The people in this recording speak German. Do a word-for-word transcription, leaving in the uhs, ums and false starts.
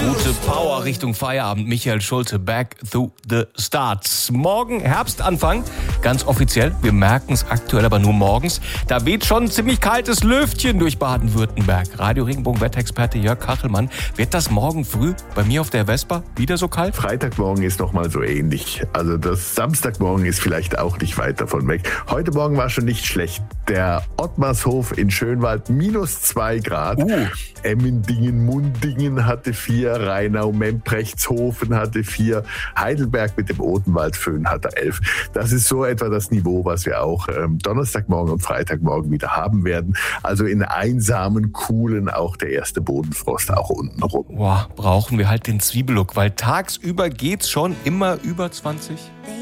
Gute Power Richtung Feierabend. Michael Schulte, back to the starts. Morgen Herbstanfang, ganz offiziell. Wir merken es aktuell aber nur morgens. Da weht schon ein ziemlich kaltes Lüftchen durch Baden-Württemberg. Radio Regenbogen Wetterexperte Jörg Kachelmann. Wird das morgen früh bei mir auf der Vespa wieder so kalt? Freitagmorgen ist noch mal so ähnlich. Also das Samstagmorgen ist vielleicht auch nicht weit davon weg. Heute Morgen war schon nicht schlecht. Der Ottmarshof in Schönwald minus zwei Grad. Uh. Emmendingen, Mundingen hatte vier. Rheinau, Memprechtshofen hatte vier. Heidelberg mit dem Odenwaldföhn hatte elf. Das ist so etwa das Niveau, was wir auch ähm, Donnerstagmorgen und Freitagmorgen wieder haben werden. Also in einsamen, coolen auch der erste Bodenfrost auch unten rum. Boah, brauchen wir halt den Zwiebellook, weil tagsüber geht's schon immer über zwanzig.